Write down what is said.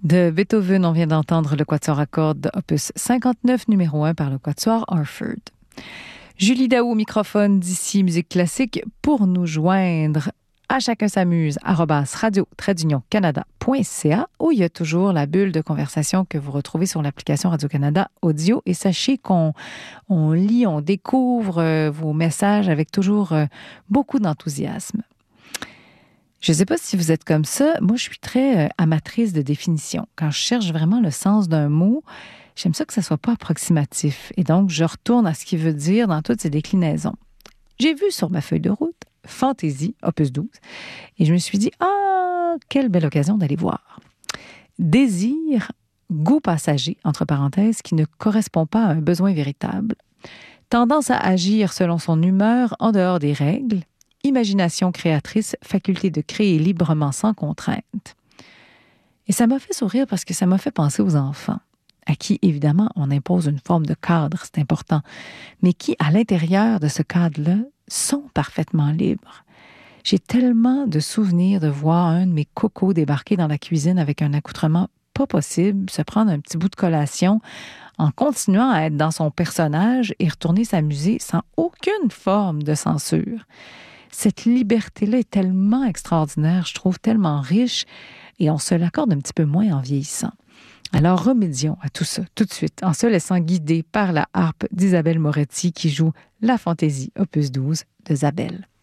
De Beethoven, on vient d'entendre le quatuor à cordes opus 59, numéro 1 par le quatuor Harford. Julie Daou au microphone d'ici Musique Classique pour nous joindre à chacun s'amuse @radio-canada.ca où il y a toujours la bulle de conversation que vous retrouvez sur l'application Radio-Canada Audio. Et sachez qu'on lit, on découvre vos messages avec toujours beaucoup d'enthousiasme. Je ne sais pas si vous êtes comme ça. Moi, je suis très amatrice de définition. Quand je cherche vraiment le sens d'un mot, j'aime ça que ça ne soit pas approximatif. Et donc, je retourne à ce qu'il veut dire dans toutes ses déclinaisons. J'ai vu sur ma feuille de route Fantaisie, opus 12, et je me suis dit, quelle belle occasion d'aller voir. Désir, goût passager, entre parenthèses, qui ne correspond pas à un besoin véritable. Tendance à agir selon son humeur en dehors des règles. Imagination créatrice, faculté de créer librement sans contrainte. Et ça m'a fait sourire parce que ça m'a fait penser aux enfants, à qui, évidemment, on impose une forme de cadre, c'est important, mais qui, à l'intérieur de ce cadre-là, sont parfaitement libres. J'ai tellement de souvenirs de voir un de mes cocos débarquer dans la cuisine avec un accoutrement pas possible, se prendre un petit bout de collation en continuant à être dans son personnage et retourner s'amuser sans aucune forme de censure. Cette liberté-là est tellement extraordinaire, je trouve tellement riche, et on se l'accorde un petit peu moins en vieillissant. Alors remédions à tout ça tout de suite en se laissant guider par la harpe d'Isabelle Moretti qui joue la Fantaisie opus 12 de Zabel.